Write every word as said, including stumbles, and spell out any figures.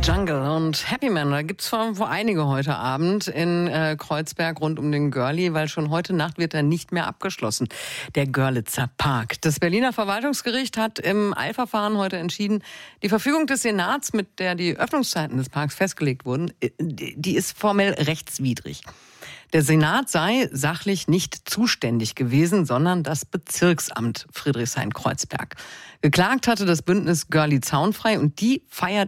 Jungle und Happy Man, da gibt's vor, vor einige heute Abend in äh, Kreuzberg rund um den Görli, weil schon heute Nacht wird er nicht mehr abgeschlossen, der Görlitzer Park. Das Berliner Verwaltungsgericht hat im Eilverfahren heute entschieden, die Verfügung des Senats, mit der die Öffnungszeiten des Parks festgelegt wurden, die ist formell rechtswidrig. Der Senat sei sachlich nicht zuständig gewesen, sondern das Bezirksamt Friedrichshain-Kreuzberg. Geklagt hatte das Bündnis Görli Zaunfrei und die feiert